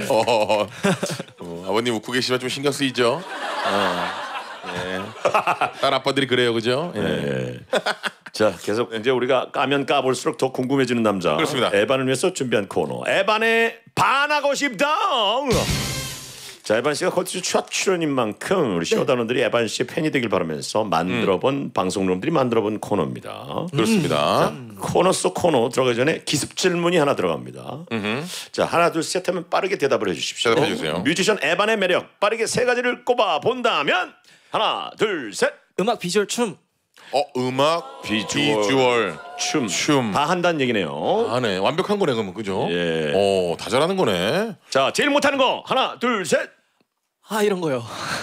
아버님 웃고 계시면 좀 신경 쓰이죠. 예. 딸 아빠들이 그래요, 그죠? 예. 자, 계속 이제 우리가 까면 까볼수록 더 궁금해지는 남자. 그렇습니다. 에반을 위해서 준비한 코너. 에반에 반하고 싶다. 자, 에반 씨가 콘텐츠 첫 출연인 만큼 우리 쇼다원들이 에반 씨의 팬이 되길 바라면서 만들어본 방송놈들이 만들어본 코너입니다. 그렇습니다. 코너 속 코너 들어가기 전에 기습 질문이 하나 들어갑니다. 자, 하나 둘 셋 하면 빠르게 대답을 해주십시오. 대답해 주세요. 뮤지션 에반의 매력 빠르게 세 가지를 꼽아 본다면 하나 둘 셋. 음악, 비주얼, 춤. 음악, 비주얼, 춤. 다 한다는 얘기네요. 네, 완벽한 거네 그러면 그죠? 예. 다 잘하는 거네. 자, 제일 못하는 거 하나 둘 셋. 이런 거요.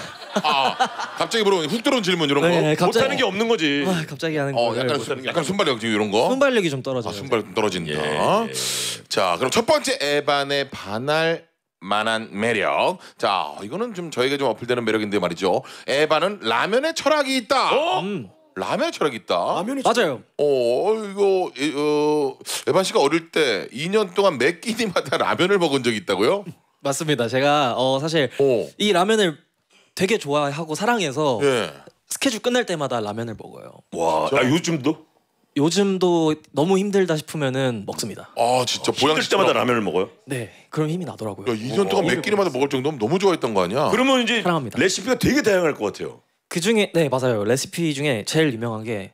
갑자기 훅 들어온 질문 이런 거. 네, 갑자기 못하는 게 없는 거지. 갑자기 하는 거. 약간 순발력 지금 이런 거. 순발력이 좀 떨어져요. 순발 떨어진다. 자, 그럼 첫 번째 에반의 반할 만한 매력. 자, 이거는 좀 저에게 좀 어필되는 매력인데 말이죠. 에반은 라면에 철학이 있다. 라면에 철학이 있다. 맞아요. 이거 에반 씨가 어릴 때 2년 동안 매 끼니마다 라면을 먹은 적이 있다고요? 맞습니다. 제가 사실 이 라면을 되게 좋아하고 사랑해서 스케줄 끝날 때마다 라면을 먹어요. 와, 요즘도? 요즘도 너무 힘들다 싶으면은 먹습니다. 진짜 힘들 때마다 라면을 먹어요? 네, 그럼 힘이 나더라고요. 2년 동안 몇 끼니마다 먹을 정도면 너무 좋아했던 거 아니야? 그러면 이제 사랑합니다. 레시피가 되게 다양할 것 같아요. 그 중에 네 맞아요. 레시피 중에 제일 유명한 게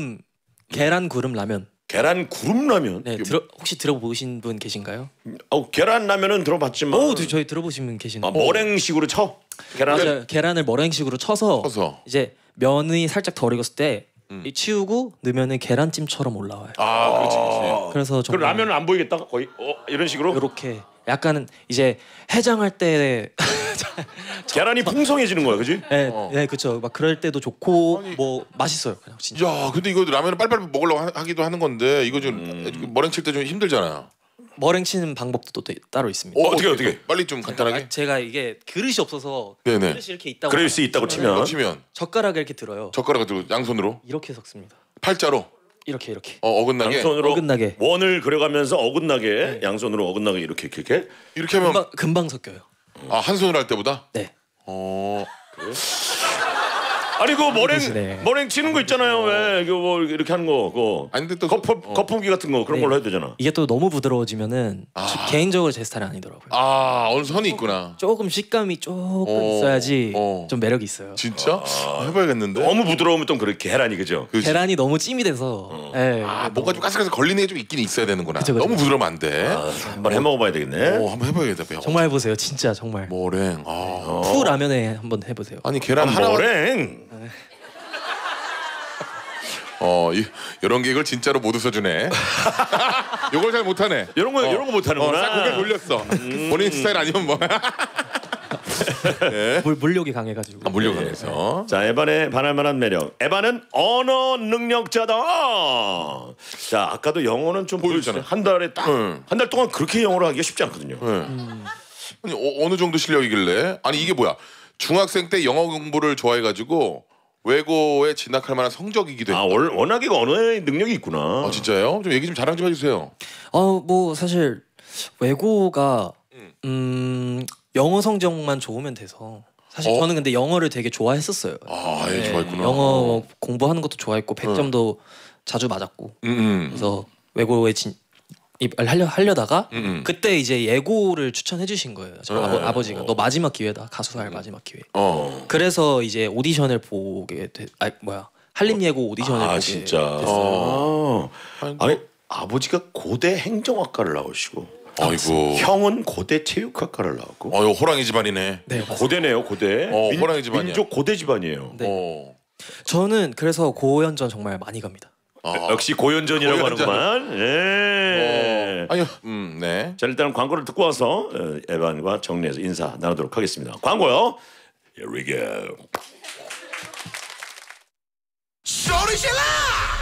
계란 구름 라면. 계란 구름 라면? 네, 혹시 들어보신 분 계신가요? 계란 라면은 들어봤지만. 저희 들어보신 분 계시나요? 머랭식으로 쳐? 맞아요. 계란을 머랭식으로 쳐서 이제 면이 살짝 덜 익었을 때 치우고 넣으면은 계란찜처럼 올라와요. 그렇지. 그래서 그 라면은 안 보이겠다 거의 이런 식으로? 이렇게 약간은 이제 해장할 때 계란이 풍성해지는 거야, 그지? 네, 그렇죠. 막 그럴 때도 좋고 뭐 맛있어요, 그냥 진짜. 야, 근데 이거 라면을 빨리빨리 먹으려고 하기도 하는 건데 이거 좀 머랭 칠 때 좀 힘들잖아요. 머랭 치는 방법도 또 따로 있습니다. 어떻게? 빨리 좀 간단하게. 제가 이게 그릇이 없어서 네네. 그릇이 이렇게 있다고. 그럴 수 있다고 치면 젓가락을 이렇게 들어요. 젓가락을 들고 양손으로 이렇게 섞습니다. 팔자로 이렇게. 어긋나게. 양손으로 어긋나게. 원을 그려가면서 어긋나게 양손으로 어긋나게 이렇게 하면 금방 섞여요. 한 손으로 할 때보다. 네. 그래? 아니 그 드시네. 머랭 치는 거 있잖아요. 왜 이거 뭐 이렇게 하는 거 그거. 아니 근데 또 거품기 같은 거 그런 걸로 해야 되잖아. 이게 또 너무 부드러워지면은 개인적으로 제 스타일이 아니더라고요. 어느 선이 있구나. 조금 식감이 조금 있어야지 좀 매력이 있어요. 진짜? 해봐야겠는데. 너무 부드러우면 또 그래 계란이 그죠? 계란이 너무 찜이 돼서 뭔가 좀 까삭까삭 걸리는 게 좀 있긴 있어야 되는구나. 그쵸. 너무 부드러우면 안 돼. 한번 해 먹어봐야 되겠네. 한번 해봐야겠다. 정말 해보세요. 진짜 정말. 머랭. 푸 라면에 한번 해보세요. 아니 계란 하나. 머랭. 이런 계획을 진짜로 못 웃어주네. 이걸 잘 못하네. 이런 거 못하는구나. 싹 고개 돌렸어. 본인 스타일 아니면 뭐. 물욕이 강해가지고. 물려 강해서. 자, 에반의 반할 만한 매력. 에반은 언어 능력자다. 자, 아까도 영어는 좀 보여주잖아요. 한 달에 딱 한 달 동안 그렇게 영어를 하기가 쉽지 않거든요. 아니 어느 정도 실력이길래? 아니 이게 뭐야? 중학생 때 영어 공부를 좋아해가지고 외고에 진학할 만한 성적이기도 했다. 워낙에 언어의 능력이 있구나. 진짜요? 좀 얘기 좀 자랑 좀 해주세요. 뭐 사실 외고가 영어 성적만 좋으면 돼서 사실 저는 근데 영어를 되게 좋아했었어요. 좋아했구나. 영어 공부하는 것도 좋아했고 100점도 자주 맞았고 그래서 외고에 하려다가 그때 이제 예고를 추천해 주신 거예요. 아버지가 너 마지막 기회다. 가수사할 마지막 기회. 그래서 이제 오디션을 보게 한림예고 오디션을 보게 진짜. 됐어요. 아니 아버지가 고대 행정학과를 나오시고 아이고. 형은 고대 체육학과를 나왔고. 호랑이 집안이네. 네, 고대네요, 고대. 호랑이 집안이야. 민족 고대 집안이에요. 네. 저는 그래서 고연전 정말 많이 갑니다. 역시 고연전이라고 하는구만. 예. 네. 자, 일단 광고를 듣고 와서 에반과 정리해서 인사 나누도록 하겠습니다. 광고요. Here we go. 소리 질러!